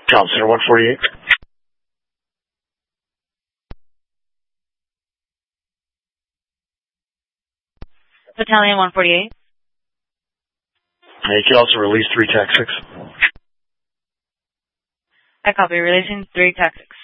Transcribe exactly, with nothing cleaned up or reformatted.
Town Center one forty-eight. Battalion one forty-eight. And you can also release three T A C six. I copy. Releasing three T A C six.